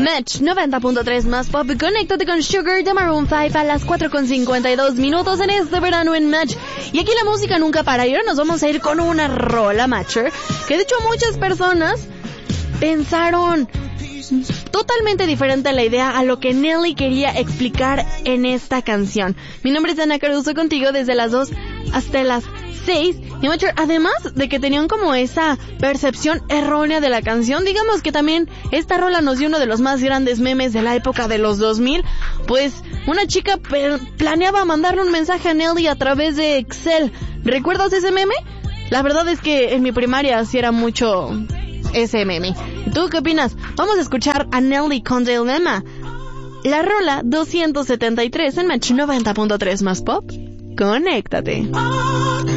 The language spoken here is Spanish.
Match 90.3 más pop. Conéctate con Sugar de Maroon 5 a las 4:52 en este verano en Match. Y aquí la música nunca para. Y ahora nos vamos a ir con una rola, Matcher, que de hecho muchas personas pensaron totalmente diferente a la idea a lo que Nelly quería explicar en esta canción. Mi nombre es Ana Caruso, contigo desde las 2 hasta las 6. Y Matcher, además de que tenían como esa percepción errónea de la canción, digamos que también esta rola nos dio uno de los más grandes memes de la época de los 2000, pues una chica planeaba mandarle un mensaje a Nelly a través de Excel. ¿Recuerdas ese meme? La verdad es que en mi primaria sí era mucho ese meme. ¿Tú qué opinas? Vamos a escuchar a Nelly con Dilemma. La rola 273 en Match 90.3 más pop. Conéctate.